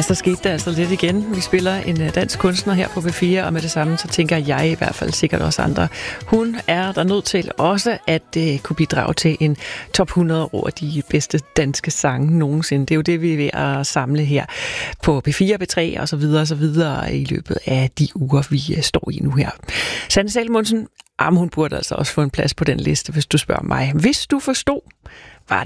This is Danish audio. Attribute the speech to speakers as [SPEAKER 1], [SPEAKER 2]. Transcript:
[SPEAKER 1] Ja, så skete det altså lidt igen. Vi spiller en dansk kunstner her på P4, og med det samme, så tænker jeg i hvert fald sikkert også andre. Hun er der nødt til også at kunne bidrage til en top 100 over de bedste danske sange nogensinde. Det er jo det, vi er ved at samle her på P4, P3 og så videre i løbet af de uger, vi står i nu her. Sanne Salomonsen, hun burde altså også få en plads på den liste, hvis du spørger mig. Hvis du forstod